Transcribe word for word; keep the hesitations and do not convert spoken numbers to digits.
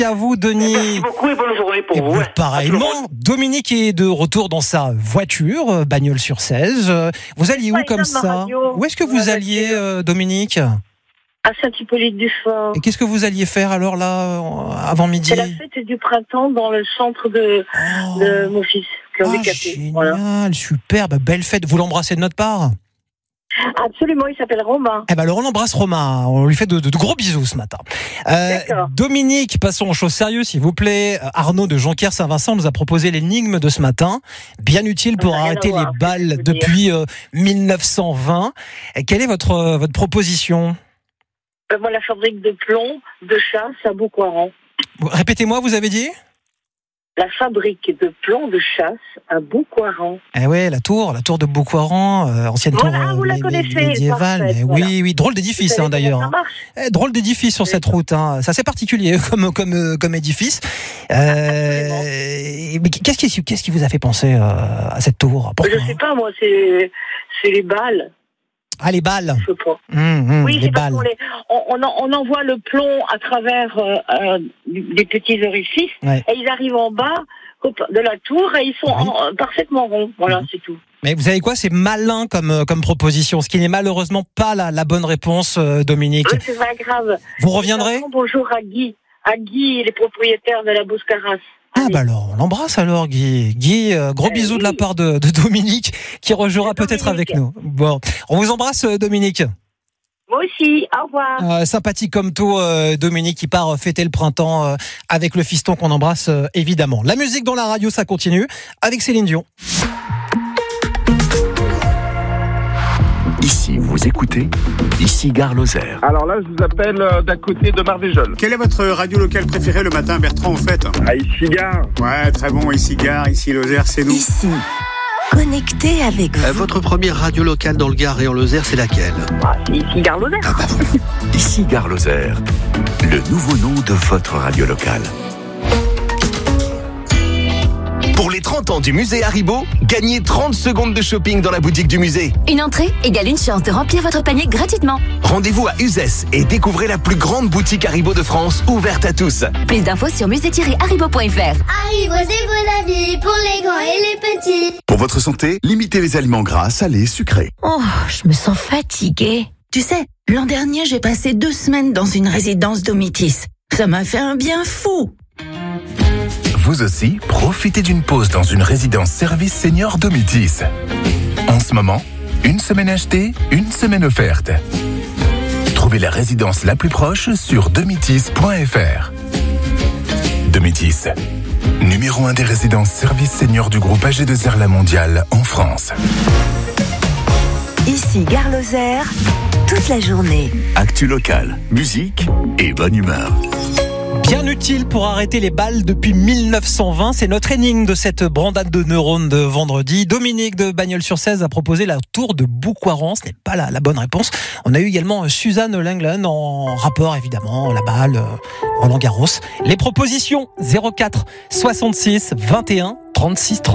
À vous, Denis. Merci beaucoup et bonne journée pour et vous. vous pareillement, Dominique est de retour dans sa voiture, Bagnols-sur-Cèze. Vous alliez où Ouais, comme ça? Où est-ce que vous ouais, alliez, euh, Dominique? À Saint-Hippolyte-du-Fort. Et qu'est-ce que vous alliez faire alors là, euh, avant midi? C'est la fête du printemps dans le centre de, oh. de mon fils, qui est ah, handicapé. Génial, voilà. Superbe, belle fête. Vous l'embrassez de notre part? Absolument, il s'appelle Romain. Eh ben alors on embrasse Romain, on lui fait de, de, de gros bisous ce matin. Euh, Dominique, passons aux choses sérieuses s'il vous plaît. Arnaud de Jonquière-Saint-Vincent nous a proposé l'énigme de ce matin, bien utile pour arrêter les balles depuis euh, mille neuf cent vingt. Et quelle est votre, euh, votre proposition? euh, Moi, la fabrique de plomb de chasse à Boucoiran. Répétez-moi, vous avez dit? La fabrique de plomb de chasse à Boucoiran. Eh ouais, la tour, la tour de Boucoiran, euh, ancienne voilà, tour ah, vous euh, la mé- connaissez, médiévale. parfait, Mais voilà. oui, oui, drôle d'édifice hein, d'ailleurs. Eh, drôle d'édifice sur cette route. Hein. C'est assez particulier comme, comme, comme édifice. Euh, mais qu'est-ce qui, qu'est-ce qui vous a fait penser euh, à cette tour? Pourquoi? Je sais pas, moi, c'est, c'est les balles. Ah, les balles. Je sais pas. Mmh, mmh, oui, les c'est parce balles. qu'on les, on, on, en, on envoie le plomb à travers euh, euh, des petits orifices Ouais. et ils arrivent en bas de la tour et ils sont Oui. en, parfaitement ronds. Voilà, Mmh. c'est tout. Mais vous savez quoi? C'est malin comme, comme proposition, ce qui n'est malheureusement pas la, la bonne réponse, euh, Dominique. Oui, c'est pas grave. Vous reviendrez? Bonjour à Guy. À Guy, les propriétaires de la Bouscaras. Ah bah alors, on l'embrasse alors Guy. Guy, euh, gros Euh, bisous oui. de la part de, de Dominique qui rejouera C'est peut-être Dominique. avec nous. Bon, on vous embrasse euh, Dominique. Moi aussi, au revoir. Euh, sympathique comme tout, euh, Dominique qui part euh, fêter le printemps euh, avec le fiston qu'on embrasse euh, évidemment. La musique dans la radio, ça continue avec Céline Dion. Ici, vous écoutez, ici Gare Lozère. Alors là, je vous appelle euh, d'à côté de Marvejols. Quelle est votre radio locale préférée le matin, Bertrand, au fait? À ici Gare. Ouais, très bon, ici Gare, ici Lozère, c'est nous. Ici, connecté avec vous. Euh, votre première radio locale dans le Gard et en Lozère, c'est laquelle? Ah, c'est ici Gare Lozère. Ah bah voilà. Ici Gare Lozère, le nouveau nom de votre radio locale. Pour les trente ans du musée Haribo, gagnez trente secondes de shopping dans la boutique du musée. Une entrée égale une chance de remplir votre panier gratuitement. Rendez-vous à Uzès et découvrez la plus grande boutique Haribo de France, ouverte à tous. Plus d'infos sur musée tiret haribo point f r. Haribo, c'est bon la vie pour les grands et les petits. Pour votre santé, limitez les aliments gras, salés, sucrés. Oh, je me sens fatiguée. Tu sais, l'an dernier, j'ai passé deux semaines dans une résidence Domitis. Ça m'a fait un bien fou. Vous aussi, profitez d'une pause dans une résidence service senior Domitis. En ce moment, une semaine achetée, une semaine offerte. Trouvez la résidence la plus proche sur domitis point f r. Domitis, numéro un des résidences service senior du groupe A G deux R La Mondiale en France. Ici Gare Lozère, toute la journée. Actu local, musique et bonne humeur. Bien utile pour arrêter les balles depuis mille neuf cent vingt. C'est notre énigme de cette brandade de neurones de vendredi. Dominique de Bagnols-sur-Cèze a proposé la tour de Boucoiran. Ce n'est pas la, la bonne réponse. On a eu également Suzanne Lenglen en rapport, évidemment, la balle, euh, Roland Garros. Les propositions zéro quatre soixante-six vingt et un trente-six trente.